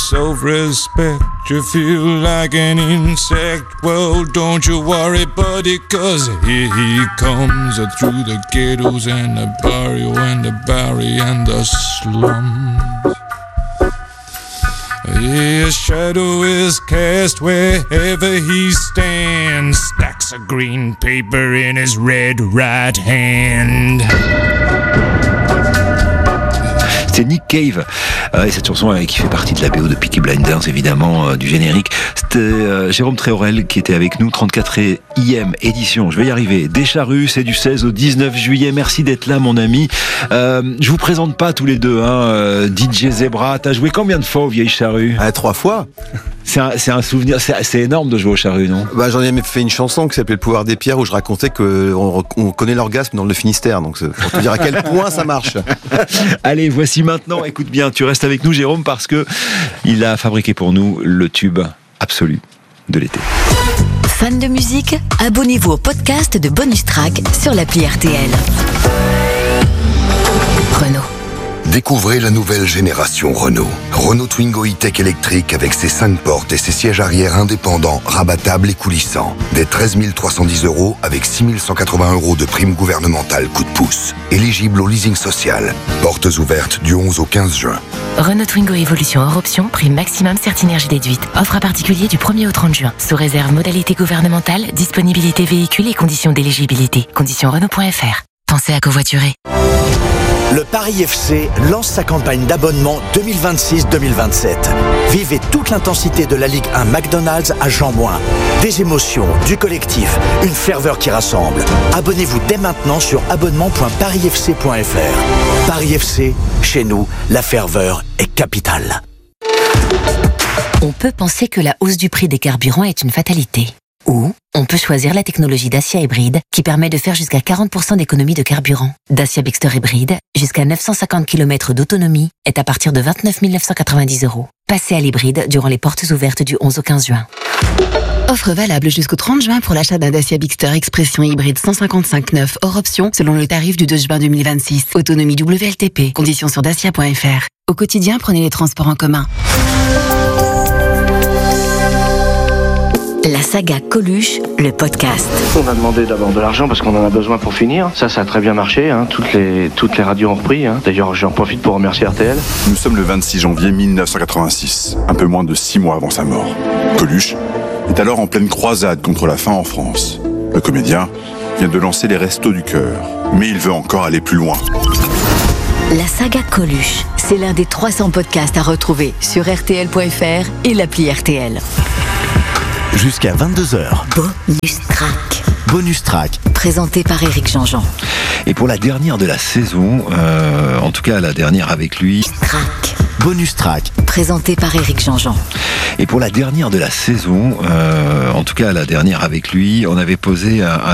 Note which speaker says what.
Speaker 1: self-respect. You feel like an insect. Well, don't you worry, buddy, 'cause here he comes through the ghettos and the barrio and the barry and the slums. His shadow is cast wherever he stands. Stacks of green paper in his red right hand.
Speaker 2: C'est Nick Cave et cette chanson qui fait partie de la BO de Peaky Blinders, évidemment, du générique. C'était Jérôme Tréorel qui était avec nous, 34e édition, je vais y arriver, des Charrues, c'est du 16 au 19 juillet. Merci d'être là, mon ami. Je vous présente pas tous les deux, DJ Zebra, t'as joué combien de fois aux Vieilles Charrues?
Speaker 3: 3 fois.
Speaker 2: C'est un souvenir, c'est énorme de jouer aux Charrues, non?
Speaker 3: J'en ai fait une chanson qui s'appelait Le pouvoir des pierres, où je racontais qu'on connaît l'orgasme dans le Finistère, donc c'est pour te dire à quel point ça marche.
Speaker 2: Allez, voici maintenant, écoute bien, tu restes avec nous, Jérôme, parce que il a fabriqué pour nous le tube absolu de l'été.
Speaker 4: Fan de musique, abonnez-vous au podcast de Bonus Track sur l'appli RTL. Renault.
Speaker 5: Découvrez la nouvelle génération Renault. Renault Twingo E-Tech électrique avec ses 5 portes et ses sièges arrière indépendants, rabattables et coulissants. Dès 13 310 € avec 6 180 € de prime gouvernementale coup de pouce. Éligible au leasing social. Portes ouvertes du 11 au 15 juin.
Speaker 6: Renault Twingo Evolution hors option, prime maximum Certinergie déduite. Offre à particulier du 1er au 30 juin. Sous réserve modalité gouvernementale, disponibilité véhicule et conditions d'éligibilité. Conditions Renault.fr. Pensez à covoiturer.
Speaker 7: Le Paris FC lance sa campagne d'abonnement 2026-2027. Vivez toute l'intensité de la Ligue 1 McDonald's à Jean-Bouin. Des émotions, du collectif, une ferveur qui rassemble. Abonnez-vous dès maintenant sur abonnement.parisfc.fr. Paris FC, chez nous, la ferveur est capitale.
Speaker 6: On peut penser que la hausse du prix des carburants est une fatalité. Ou on peut choisir la technologie Dacia Hybride qui permet de faire jusqu'à 40% d'économie de carburant. Dacia Bigster Hybride, jusqu'à 950 km d'autonomie, est à partir de 29 990 €. Passez à l'hybride durant les portes ouvertes du 11 au 15 juin.
Speaker 8: Offre valable jusqu'au 30 juin pour l'achat d'un Dacia Bigster Expression hybride 155/9 hors option selon le tarif du 2 juin 2026. Autonomie WLTP. Conditions sur dacia.fr. Au quotidien, prenez les transports en commun.
Speaker 4: La saga Coluche, le podcast.
Speaker 9: On a demandé d'abord de l'argent parce qu'on en a besoin pour finir. Ça a très bien marché. Toutes les radios ont repris. D'ailleurs, j'en profite pour remercier RTL.
Speaker 10: Nous sommes le 26 janvier 1986, un peu moins de 6 mois avant sa mort. Coluche est alors en pleine croisade contre la faim en France. Le comédien vient de lancer les Restos du Cœur, mais il veut encore aller plus loin.
Speaker 4: La saga Coluche, c'est l'un des 300 podcasts à retrouver sur RTL.fr et l'appli RTL.
Speaker 7: Jusqu'à 22h.
Speaker 4: Bonus Track.
Speaker 7: Bonus Track.
Speaker 4: Présenté par Éric Jean-Jean.
Speaker 2: Et pour la dernière de la saison, en tout cas la dernière avec lui.
Speaker 4: Track.
Speaker 7: Bonus Track.
Speaker 4: Présenté par Éric Jean-Jean.
Speaker 2: Et pour la dernière de la saison, en tout cas la dernière avec lui, on avait posé un